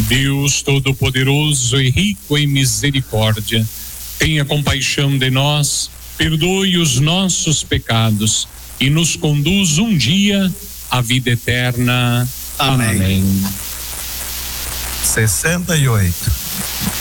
Deus Todo-Poderoso e rico em misericórdia, tenha compaixão de nós, perdoe os nossos pecados e nos conduz um dia à vida eterna. Amém. Amém. 68.